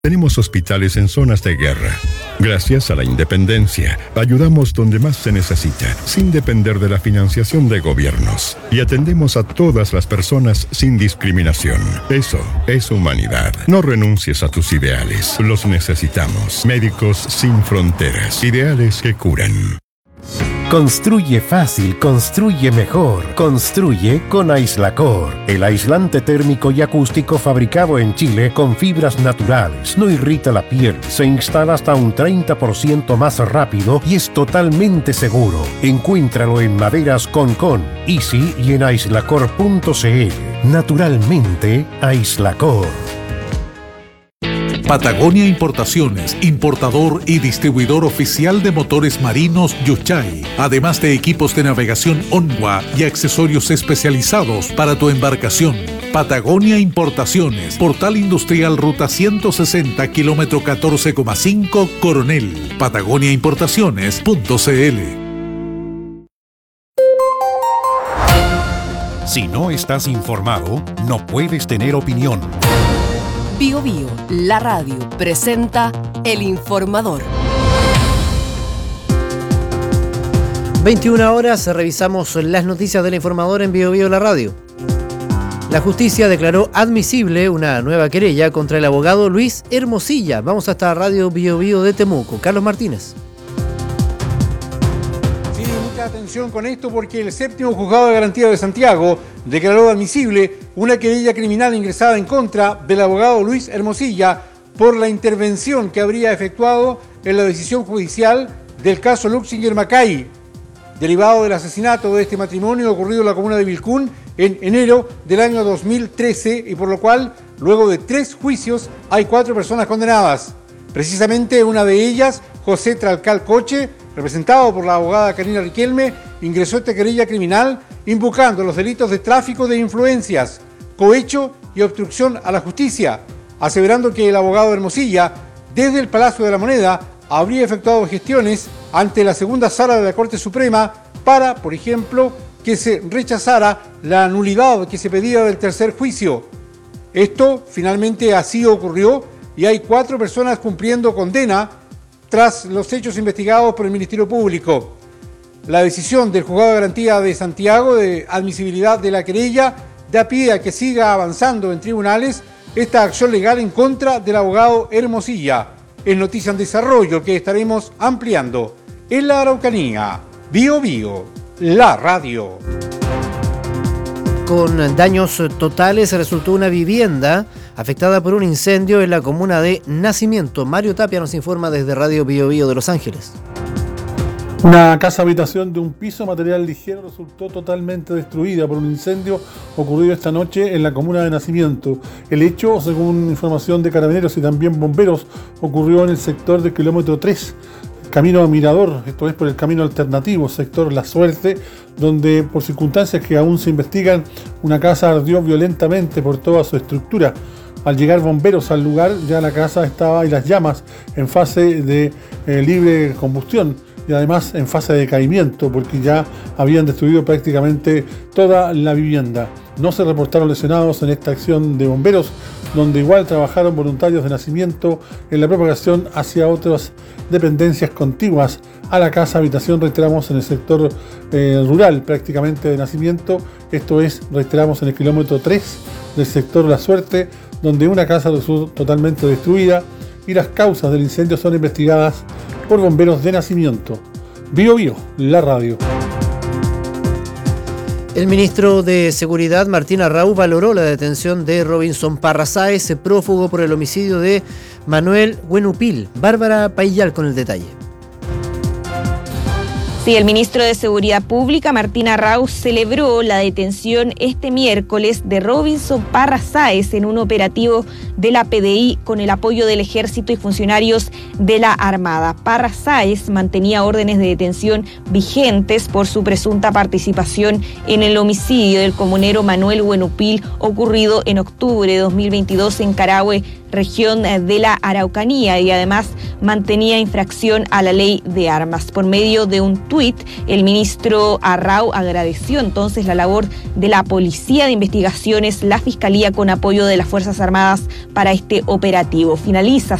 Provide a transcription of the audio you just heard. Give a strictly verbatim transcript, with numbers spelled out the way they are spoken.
Tenemos hospitales en zonas de guerra. Gracias a la independencia, ayudamos donde más se necesita, sin depender de la financiación de gobiernos. Y atendemos a todas las personas sin discriminación. Eso es humanidad. No renuncies a tus ideales. Los necesitamos. Médicos Sin Fronteras. Ideales que curan. Construye fácil, construye mejor. Construye con Aislacor, el aislante térmico y acústico fabricado en Chile con fibras naturales. No irrita la piel, se instala hasta un treinta por ciento más rápido y es totalmente seguro. Encuéntralo en Maderas Concon, Easy y en aislacor punto c l. Naturalmente, Aislacor. Patagonia Importaciones, importador y distribuidor oficial de motores marinos Yuchay, además de equipos de navegación Onwa y accesorios especializados para tu embarcación. Patagonia Importaciones, Portal Industrial Ruta ciento sesenta, kilómetro catorce coma cinco, Coronel. Patagonia Importaciones punto c l. Si no estás informado, no puedes tener opinión. Bio Bio, la radio, presenta El Informador. veintiuna horas, revisamos las noticias del Informador en Bio Bio, la radio. La justicia declaró admisible una nueva querella contra el abogado Luis Hermosilla. Vamos hasta Radio Bio Bio de Temuco. Carlos Martínez. Sí, mucha atención con esto porque el séptimo juzgado de garantía de Santiago declaró admisible una querella criminal ingresada en contra del abogado Luis Hermosilla por la intervención que habría efectuado en la decisión judicial del caso Luxinger-Macay, derivado del asesinato de este matrimonio ocurrido en la comuna de Vilcún en enero del año dos mil trece y por lo cual, luego de tres juicios, hay cuatro personas condenadas. Precisamente una de ellas, José Tralcal Coche, representado por la abogada Karina Riquelme, ingresó esta querella criminal invocando los delitos de tráfico de influencias, cohecho y obstrucción a la justicia, aseverando que el abogado Hermosilla, desde el Palacio de la Moneda, habría efectuado gestiones ante la segunda sala de la Corte Suprema para, por ejemplo, que se rechazara la nulidad que se pedía del tercer juicio. Esto finalmente así ocurrió y hay cuatro personas cumpliendo condena tras los hechos investigados por el Ministerio Público. La decisión del Juzgado de Garantía de Santiago de admisibilidad de la querella da pie a que siga avanzando en tribunales esta acción legal en contra del abogado Hermosilla. Es noticia en desarrollo que estaremos ampliando. En la Araucanía, Bio Bio, la radio. Con daños totales resultó una vivienda afectada por un incendio en la comuna de Nacimiento. Mario Tapia nos informa desde Radio Bio Bio de Los Ángeles. Una casa habitación de un piso material ligero resultó totalmente destruida por un incendio ocurrido esta noche en la comuna de Nacimiento. El hecho, según información de Carabineros y también bomberos, ocurrió en el sector del kilómetro tres, camino a Mirador, esto es por el camino alternativo, sector La Suerte, donde por circunstancias que aún se investigan, una casa ardió violentamente por toda su estructura. Al llegar bomberos al lugar, ya la casa estaba y las llamas en fase de eh, libre combustión y además en fase de decaimiento porque ya habían destruido prácticamente toda la vivienda. No se reportaron lesionados en esta acción de bomberos, donde igual trabajaron voluntarios de Nacimiento en la propagación hacia otras dependencias contiguas a la casa habitación, reiteramos, en el sector eh, rural prácticamente de Nacimiento. Esto es, reiteramos, en el kilómetro tres del sector La Suerte, donde una casa resultó totalmente destruida y las causas del incendio son investigadas por bomberos de Nacimiento. Bio Bio, la radio. El ministro de Seguridad, Martín Arrau, valoró la detención de Robinson Parra Sáez, prófugo por el homicidio de Manuel Huenupil. Bárbara Paillal con el detalle. Sí, el ministro de Seguridad Pública, Martín Arrau, celebró la detención este miércoles de Robinson Parra Sáez en un operativo de la P D I con el apoyo del Ejército y funcionarios de la Armada. Parra Sáez mantenía órdenes de detención vigentes por su presunta participación en el homicidio del comunero Manuel Huenupil ocurrido en octubre de dos mil veintidós en Carahue, región de la Araucanía, y además mantenía infracción a la ley de armas. Por medio de un tuit, el ministro Arrau agradeció entonces la labor de la Policía de Investigaciones, la Fiscalía con apoyo de las Fuerzas Armadas para este operativo. Finaliza